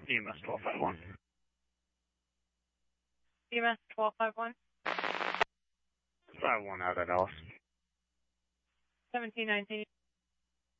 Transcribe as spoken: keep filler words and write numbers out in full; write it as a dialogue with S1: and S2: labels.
S1: E M S twelve five one.
S2: E M S twelve five one.
S1: five one out at Dallas.
S2: seventeen nineteen.